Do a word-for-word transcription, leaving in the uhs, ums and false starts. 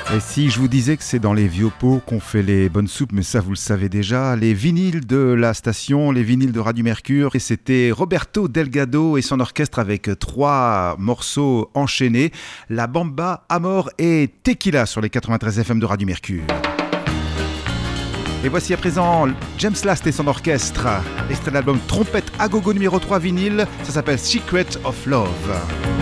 Et si je vous disais que c'est dans les vieux pots qu'on fait les bonnes soupes, mais ça vous le savez déjà, les vinyles de la station, les vinyles de Radio Mercure, et c'était Roberto Delgado et son orchestre avec trois morceaux enchaînés, La Bamba, Amor et Tequila sur les quatre-vingt-treize F M de Radio Mercure. Et voici à présent James Last et son orchestre, extrait de l'album Trompette à gogo numéro trois vinyle, ça s'appelle Secret of Love.